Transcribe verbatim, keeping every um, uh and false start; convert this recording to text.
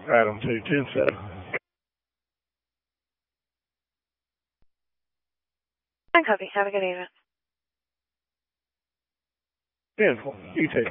Adam two ten seven. I copy. Have a good evening. ten four. You too.